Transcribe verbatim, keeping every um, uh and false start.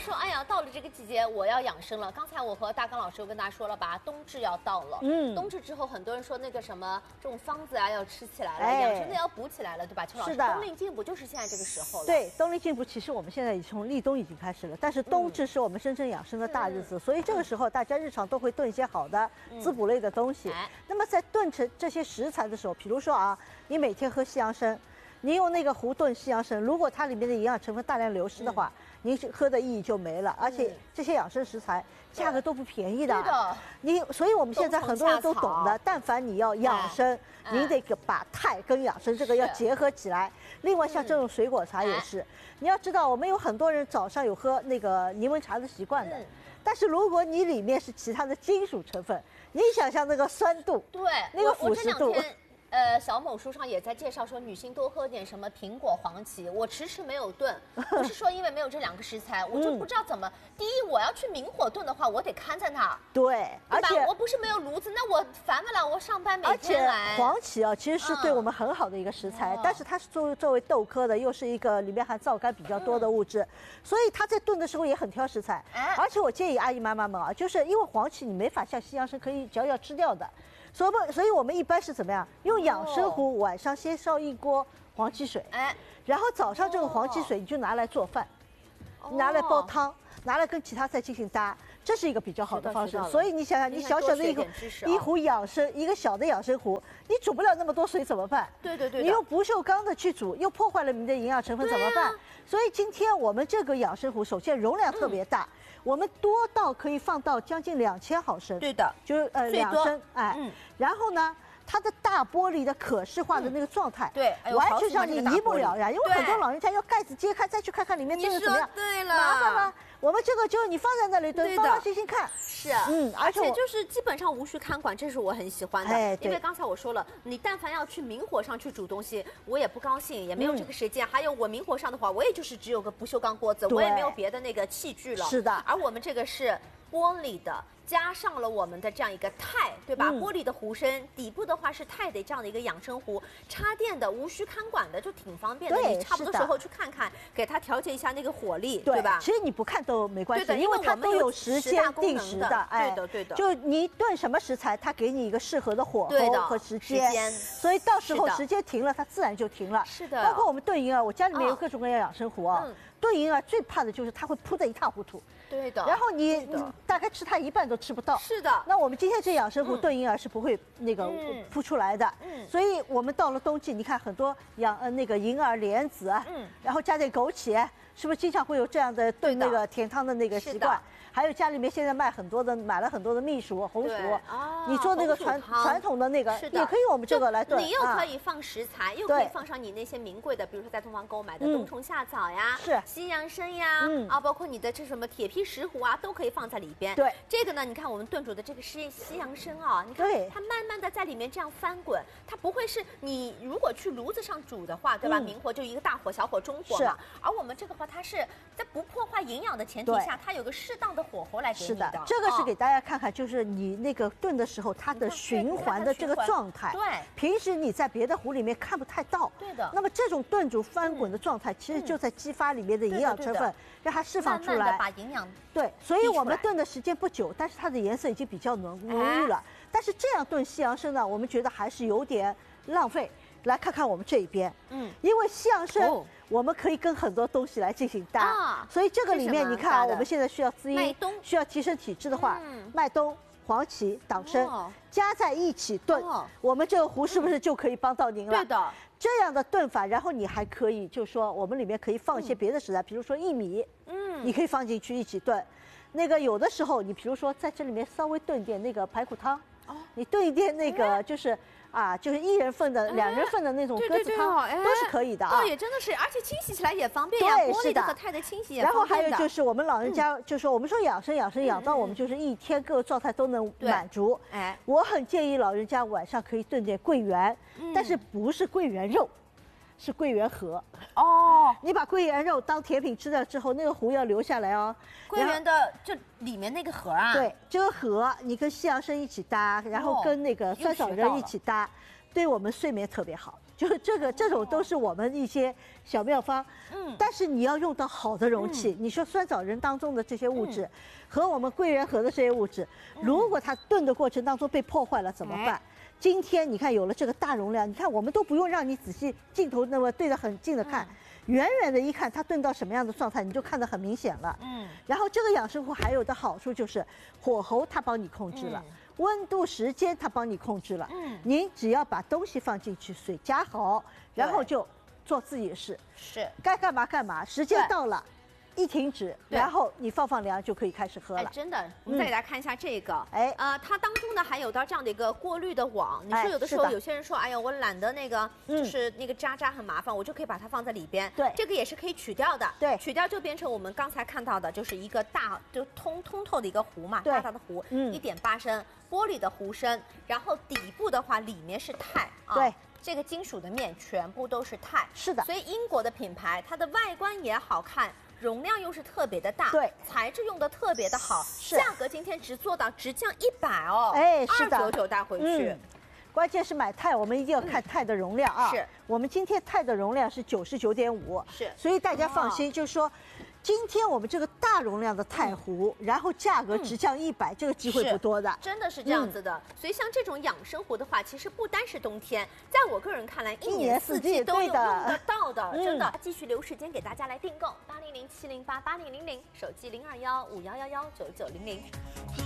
说，哎呀，到了这个季节，我要养生了。刚才我和大刚老师又跟大家说了吧，冬至要到了。嗯，冬至之后，很多人说那个什么这种方子啊要吃起来了，哎、养生的要补起来了，对吧？邱老师，冬令进补就是现在这个时候了。 对，冬令进补其实我们现在已从立冬已经开始了，但是冬至是我们真正养生的大日子，嗯、所以这个时候大家日常都会炖一些好的滋补类的东西。嗯、那么在炖成这些食材的时候，比如说啊，你每天喝西洋参。您用那个壶炖西洋参，如果它里面的营养成分大量流失的话，嗯、您喝的意义就没了。而且这些养生食材价格都不便宜的。 对的。 你，所以我们现在很多人都懂的，但凡你要养生，哎、您得把泰跟养生这个要结合起来。另外，像这种水果茶也是，嗯、你要知道，我们有很多人早上有喝那个柠檬茶的习惯的，嗯、但是如果你里面是其他的金属成分，你想象那个酸度， 对， 那个腐蚀度。 呃，小某书上也在介绍说，女性多喝点什么苹果、黄芪。我迟迟没有炖，不是说因为没有这两个食材，我就不知道怎么。嗯、第一，我要去明火炖的话，我得看在那儿。 对，而且我不是没有炉子，那我烦不了，我上班每天来。 而且黄芪啊，其实是对我们很好的一个食材，嗯、但是它是作为作为豆科的，又是一个里面含皂苷比较多的物质，嗯、所以它在炖的时候也很挑食材。哎、而且我建议阿姨妈妈们啊，就是因为黄芪你没法像西洋参可以嚼咬吃掉的。所以，所以我们一般是怎么样？用养生壶，晚上先烧一锅黄芪水，哎，然后早上这个黄芪水你就拿来做饭，你拿来煲汤，拿来跟其他菜进行搭，这是一个比较好的方式。所以你想想，你小小的一壶一壶养生，一个小的养生壶，你煮不了那么多水怎么办？ 对对对， 你用不锈钢的去煮，又破坏了你的营养成分怎么办？所以今天我们这个养生壶，首先容量特别大。我们多到可以放到将近两千毫升， 对的， 就是呃两升，哎，嗯、然后呢，它的大玻璃的可视化的那个状态， 嗯、对， 完全让你一目了然。因为很多老人家要盖子揭开再去看看里面炖的怎么样， 对了， 麻烦了。我们这个就是你放在那里炖，放放心心看。 是啊，嗯，而且就是基本上无需看管，这是我很喜欢的。哎，因为刚才我说了，你但凡要去明火上去煮东西，我也不高兴，也没有这个时间。嗯、还有我明火上的话，我也就是只有个不锈钢锅子，我也没有别的那个器具了。 是的， 而我们这个是玻璃的。加上了我们的这样一个钛，对吧？嗯、玻璃的壶身，底部的话是钛的这样的一个养生壶，插电的，无需看管的，就挺方便的。你差不多时候去看看，给它调节一下那个火力， 对, 对吧？ 其实你不看都没关系， 对的， 因为它都有时间定时的， 哎，对的对的。 就你炖什么食材，它给你一个适合的火候和时间，时间所以到时候时间停了，它自然就停了。 是的。 包括我们炖银耳，我家里面有各种各样养生壶啊。嗯炖银耳最怕的就是它会铺得一塌糊涂， 对的。 然后你你大概吃它一半都吃不到。 是的。 那我们今天这养生壶炖银耳是不会那个铺出来的。嗯。所以我们到了冬季，你看很多养呃那个银耳莲子啊，嗯，然后加点枸杞，是不是经常会有这样的炖那个甜汤的那个习惯？还有家里面现在卖很多的，买了很多的蜜薯、红薯， 啊、 你做那个传传统的那个，也可以用我们这个来炖。 你又可以放食材，啊、又可以放上你那些名贵的，比如说在东方购买的冬虫夏草呀， 是、嗯、 西洋参呀，嗯、啊，包括你的这什么铁皮石斛啊，都可以放在里边。 对， 这个呢，你看我们炖煮的这个西西洋参啊，你看它慢慢的在里面这样翻滚，它不会是你如果去炉子上煮的话，对吧？嗯、明火就一个大火、小火、中火嘛。而我们这个话，它是在不破坏营养的前提下，它有个适当的火候来给你。 这个是给大家看看，就是你那个炖的时候，它的循环的这个状态。 对， 平时你在别的壶里面看不太到。 对的。 那么这种炖煮翻滚的状态，其实就在激发里面的营养成分，让它释放出来， 把营养。 对，所以我们炖的时间不久，但是它的颜色已经比较浓浓郁了。但是这样炖西洋参呢，我们觉得还是有点浪费。来看看我们这一边，嗯，因为西洋参。哦我们可以跟很多东西来进行搭，啊、所以这个里面你看啊，我们现在需要滋阴，需要提升体质的话，嗯、麦冬、黄芪、党参、哦、加在一起炖，哦、我们这个壶是不是就可以帮到您了？ 对的， 这样的炖法，然后你还可以就说我们里面可以放一些别的食材，嗯、比如说薏米，嗯，你可以放进去一起炖。那个有的时候你比如说在这里面稍微炖点那个排骨汤，哦，你炖一点那个就是。啊，就是一人份的、两人份的那种鸽子汤都是可以的啊。 倒也真的是，而且清洗起来也方便呀。玻璃的和钛的清洗也方便的。 然后还有就是我们老人家就说，我们说养生养生养到我们就是一天各个状态都能满足。哎，我很建议老人家晚上可以炖点桂圆，但是不是桂圆肉。是桂圆核哦，你把桂圆肉当甜品吃了之后，那个核要留下来哦。 桂圆的就里面那个核啊， 对，这个核你跟西洋参一起搭，然后跟那个酸枣仁一起搭，对我们睡眠特别好。 就是这个这种都是我们一些小妙方。嗯，但是你要用到好的容器。你说酸枣仁当中的这些物质，和我们桂圆核的这些物质，如果它炖的过程当中被破坏了怎么办？今天你看有了这个大容量，你看我们都不用让你仔细镜头那么对着很近的看，远远的一看它炖到什么样的状态，你就看得很明显了。嗯，然后这个养生壶还有的好处就是火候它帮你控制了，温度时间它帮你控制了。嗯，您只要把东西放进去，水加好，然后就做自己的事，是该干嘛干嘛，时间到了。一停止，然后你放放凉就可以开始喝了。 哎，真的，我们再给大家看一下这个。哎，呃，它当中呢还有到这样的一个过滤的网。你说有的时候有些人说，哎呀，我懒得那个，就是那个渣渣很麻烦，我就可以把它放在里边。对，这个也是可以取掉的。对，取掉就变成我们刚才看到的，就是一个大就通通透的一个壶嘛，大大的壶，一点八升玻璃的壶身，然后底部的话里面是钛啊。对。这个金属的面全部都是钛，是的，所以英国的品牌，它的外观也好看，容量又是特别的大，对，材质用的特别的好，价格今天只做到直降一百哦，哎，是的，二九九带回去。嗯， 关键是买钛，我们一定要看钛的容量啊。是，我们今天钛的容量是九十九点五，是，所以大家放心，就是说。今天我们这个大容量的钛壶，然后价格直降一百，这个机会不多的， 真的是这样子的。所以像这种养生壶的话，其实不单是冬天，在我个人看来，一年四季都有用得到的，真的。继续留时间给大家来订购八零零七零八八零零零，手机零二幺五幺幺幺九九零零。